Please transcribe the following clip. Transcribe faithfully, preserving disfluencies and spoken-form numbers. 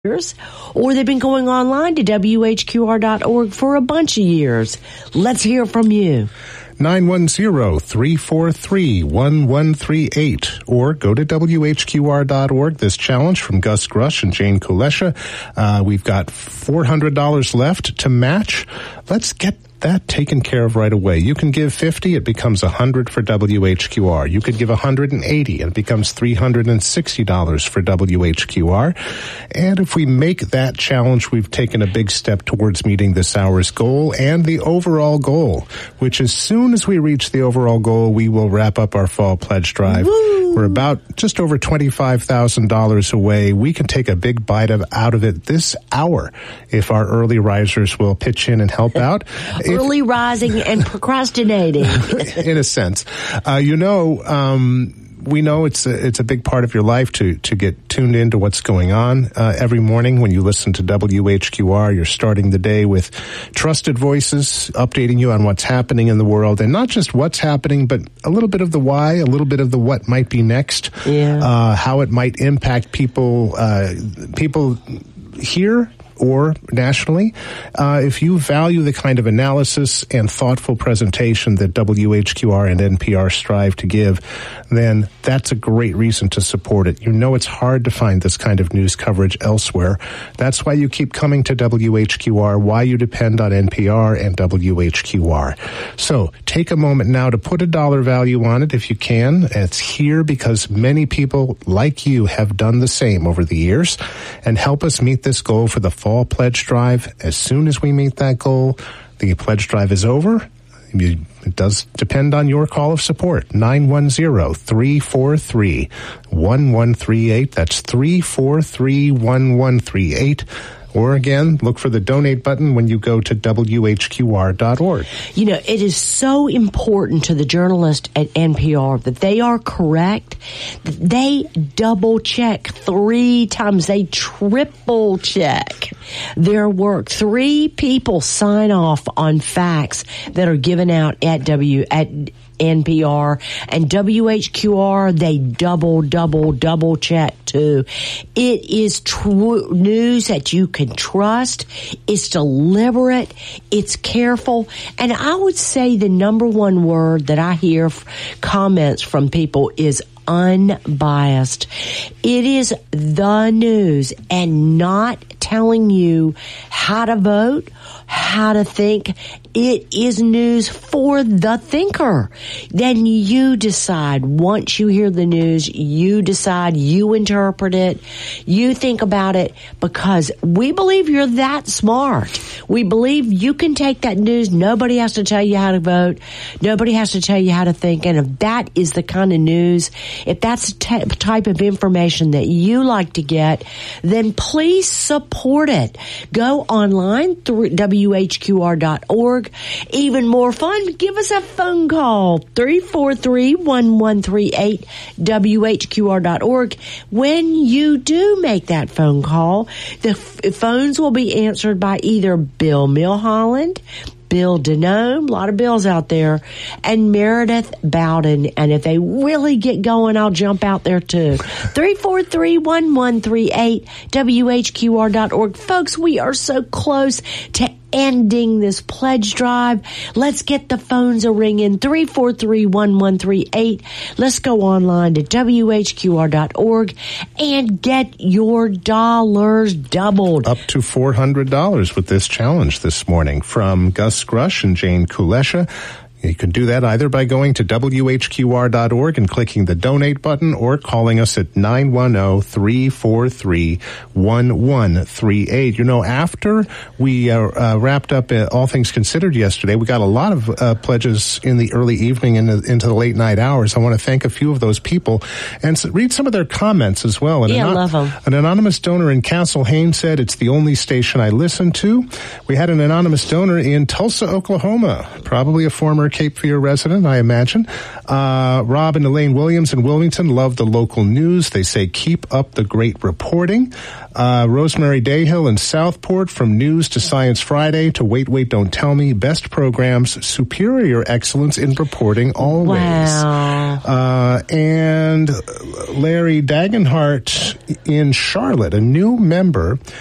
or they've been going online to W H Q R dot org for a bunch of years. Let's hear from you. nine one zero, three four three, one one three eight or go to W H Q R dot org. This challenge from Gus Grush and Jane Kulesha. Uh, we've got four hundred dollars left to match. Let's get that taken care of right away. You can give fifty, it becomes one hundred for W H Q R. You could give one hundred eighty, and it becomes three hundred sixty dollars for W H Q R. And if we make that challenge, we've taken a big step towards meeting this hour's goal and the overall goal, which as soon as we reach the overall goal, we will wrap up our fall pledge drive. Woo! We're about just over twenty-five thousand dollars away. We can take a big bite of, out of it this hour if our early risers will pitch in and help out. Early if, rising and procrastinating. In a sense. Uh, you know, um, we know it's a, it's a big part of your life to, to get tuned into what's going on uh, every morning when you listen to W H Q R. You're starting the day with trusted voices updating you on what's happening in the world, and not just what's happening, but a little bit of the why, a little bit of the what might be next, yeah. uh, how it might impact people, uh, people here or nationally. Uh, if you value the kind of analysis and thoughtful presentation that W H Q R and N P R strive to give, then that's a great reason to support it. You know it's hard to find this kind of news coverage elsewhere. That's why you keep coming to W H Q R, why you depend on N P R and W H Q R. So take a moment now to put a dollar value on it if you can. It's here because many people like you have done the same over the years, and help us meet this goal for the fall pledge drive. As soon as we meet that goal, the pledge drive is over. It does depend on your call of support. nine one zero, three four three, one one three eight. That's three four three, one one three eight. Or again, look for the donate button when you go to W H Q R dot org. You know, it is so important to the journalist at N P R that they are correct. That they double check three times. They triple check their work. Three people sign off on facts that are given out at W at N P R and W H Q R. They double, double, double check too. It is true news that you can trust. It's deliberate. It's careful. And I would say the number one word that I hear comments from people is unbiased. It is the news and not telling you how to vote, how to think. It is news for the thinker. Then you decide. Once you hear the news, you decide, you interpret it, you think about it, because we believe you're that smart. We believe you can take that news. Nobody has to tell you how to vote. Nobody has to tell you how to think. And if that is the kind of news, if that's the t- type of information that you like to get, then please support it. Go online through W H Q R dot org. Even more fun, give us a phone call, three four three, one one three eight, W H Q R dot org. When you do make that phone call, the f- phones will be answered by either Bill Milholland, Bill Denome, a lot of Bills out there, and Meredith Bowden. And if they really get going, I'll jump out there too. three four three, one one three eight, W H Q R dot org. Folks, we are so close to ending this pledge drive. Let's get the phones a ringing. three four three, one one three eight. Let's go online to W H Q R dot org and get your dollars doubled. Up to four hundred dollars with this challenge this morning from Gus Grush and Jane Kulesha. You can do that either by going to W H Q R dot org and clicking the donate button, or calling us at nine one zero, three four three, one one three eight. You know, after we uh, uh, wrapped up uh, All Things Considered yesterday, we got a lot of uh, pledges in the early evening and into, into the late night hours. I want to thank a few of those people and so, read some of their comments as well. An yeah, anon- love them. An anonymous donor in Castle Haynes said, "It's the only station I listen to." We had an anonymous donor in Tulsa, Oklahoma, probably a former Cape Fear resident, I imagine. Uh, Rob and Elaine Williams in Wilmington love the local news. They say, keep up the great reporting. Uh, Rosemary Dayhill in Southport, from News to Science Friday to Wait, Wait, Don't Tell Me. Best programs, superior excellence in reporting always. Wow. Uh, and Larry Dagenhart in Charlotte, a new member